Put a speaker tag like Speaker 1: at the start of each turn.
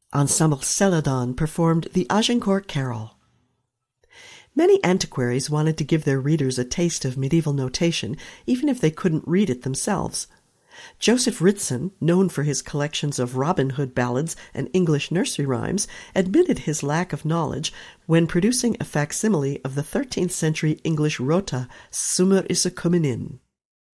Speaker 1: Ensemble Celadon performed the Agincourt Carol. Many antiquaries wanted to give their readers a taste of medieval notation, even if they couldn't read it themselves. Joseph Ritson, known for his collections of Robin Hood ballads and English nursery rhymes, admitted his lack of knowledge when producing a facsimile of the 13th century English rota Summer is a comin' in.